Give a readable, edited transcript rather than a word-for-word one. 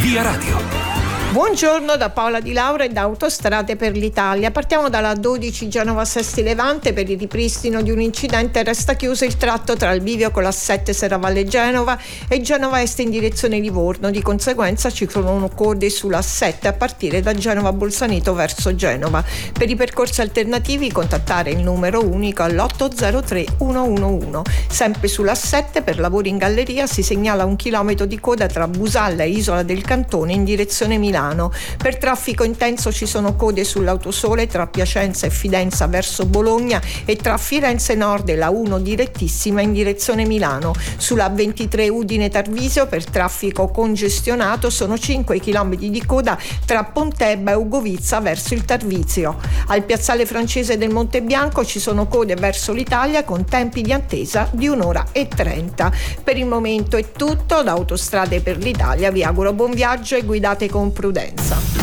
Via Radio. Buongiorno da Paola Di Laura e da Autostrade per l'Italia. Partiamo dalla 12 Genova-Sesti Levante. Per il ripristino di un incidente resta chiuso il tratto tra il bivio con la 7 Serravalle Genova e Genova Est in direzione Livorno. Di conseguenza ci sono code sulla 7 a partire da Genova Bolzaneto verso Genova. Per i percorsi alternativi contattare il numero unico all'803 111. Sempre sulla 7 per lavori in galleria si segnala 1 chilometro di coda tra Busalla e Isola del Cantone in direzione Milano. Per traffico intenso ci sono code sull'Autosole tra Piacenza e Fidenza verso Bologna e tra Firenze Nord e la 1 direttissima in direzione Milano. Sulla 23 Udine Tarvisio per traffico congestionato sono 5 km di coda tra Pontebba e Ugovizza verso il Tarvisio. Al piazzale francese del Monte Bianco ci sono code verso l'Italia con tempi di attesa di 1 ora e 30. Per il momento è tutto. Da Autostrade per l'Italia vi auguro buon viaggio e guidate con prudenza.